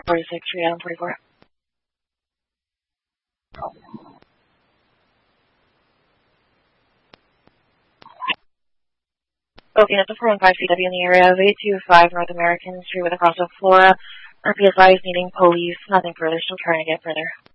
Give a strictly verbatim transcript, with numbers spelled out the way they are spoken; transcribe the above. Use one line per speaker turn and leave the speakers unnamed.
forty-six, three Adam forty-four. Booking at the four one five C W in the area of eight two five North American Street with a cross of Flora. R P S I is needing police. Nothing further. Still trying to get further.